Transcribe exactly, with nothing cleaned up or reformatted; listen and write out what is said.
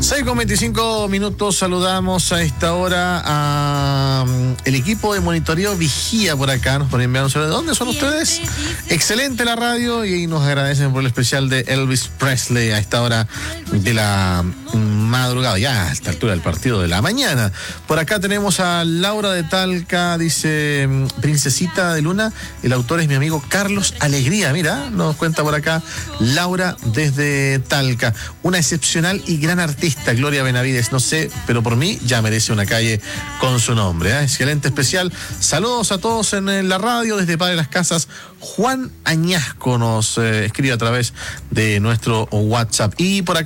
seis con veinticinco minutos, saludamos a esta hora a um, el equipo de monitoreo Vigía por acá, nos ponen enviando sobre dónde son ustedes. Excelente la radio y nos agradecen por el especial de Elvis Presley a esta hora de la madrugada, ya a esta altura del partido de la mañana. Por acá tenemos a Laura de Talca, dice Princesita de Luna, el autor es mi amigo Carlos Alegría, mira, nos cuenta por acá Laura desde Talca, una excepcional y gran artista, Gloria Benavides, no sé, pero por mí ya merece una calle con su nombre, ¿eh? Excelente especial, saludos a todos en, en la radio, desde Padre Las Casas, Juan Añasco nos eh, escribe a través de nuestro WhatsApp, y por acá